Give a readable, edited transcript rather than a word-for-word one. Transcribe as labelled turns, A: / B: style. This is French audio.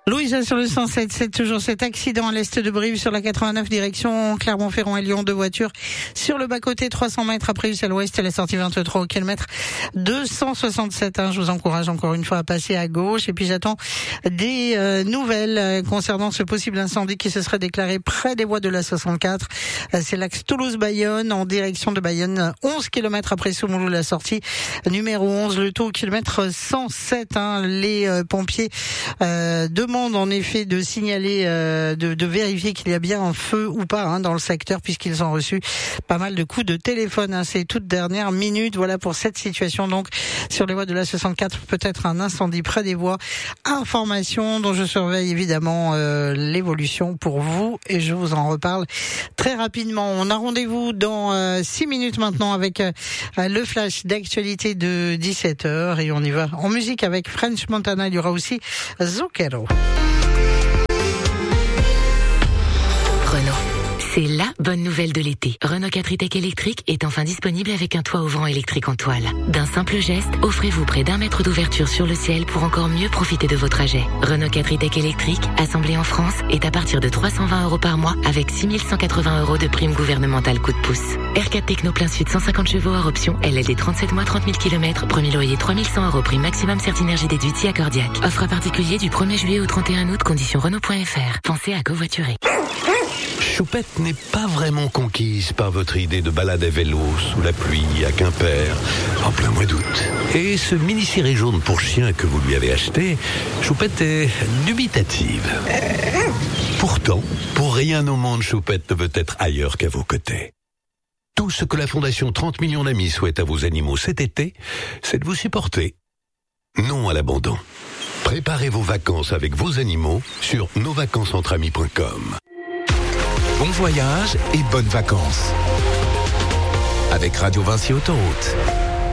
A: Louisa sur le 107, toujours cet accident à l'est de Brive sur la 89 direction Clermont-Ferrand et Lyon, deux voitures sur le bas-côté 300 mètres après à l'ouest et la sortie 23 au kilomètre 267. Je vous encourage encore une fois à passer à gauche et puis j'attends des nouvelles concernant ce possible incendie qui se serait déclaré près des voies de la 64. C'est l'axe Toulouse-Bayonne en direction de Bayonne, 11 km après Soumoulou, la sortie numéro 11, le taux au kilomètre 107. Les pompiers demandent en effet de signaler, de vérifier qu'il y a bien un feu ou pas dans le secteur, puisqu'ils ont reçu pas mal de coups de téléphone ces toutes dernières minutes. Voilà pour cette situation donc sur les voies de la 64, peut-être un incendie près des voies. Information dont je surveille évidemment l'évolution pour vous et je vous en reparle très rapidement. On a rendez-vous dans 6 minutes maintenant avec le flash d'actualité de 17h et on y va en musique avec French Montana. Il y aura aussi Zucchero.
B: C'est la bonne nouvelle de l'été. Renault 4 e-Tech électrique est enfin disponible avec un toit ouvrant électrique en toile. D'un simple geste, offrez-vous près d'1 mètre d'ouverture sur le ciel pour encore mieux profiter de vos trajets. Renault 4 e-Tech électrique, assemblé en France, est à partir de 320 € par mois avec 6 180 € de prime gouvernementale coup de pouce. R4 Techno plein sud 150 chevaux hors option, LLD 37 mois 30 000 km, premier loyer 3 100 € prime maximum Certinergie déduite accordiaque. Offre à particulier du 1er juillet au 31 août, conditions Renault.fr. Pensez à covoiturer.
C: Choupette n'est pas vraiment conquise par votre idée de balade à vélo sous la pluie à Quimper en plein mois d'août. Et ce mini-ciré jaune pour chien que vous lui avez acheté, Choupette est dubitative. Pourtant, pour rien au monde, Choupette ne veut être ailleurs qu'à vos côtés. Tout ce que la Fondation 30 millions d'amis souhaite à vos animaux cet été, c'est de vous supporter. Non à l'abandon. Préparez vos vacances avec vos animaux sur nosvacancesentre-amis.com.
D: Bon voyage et bonnes vacances avec Radio Vinci Autoroute.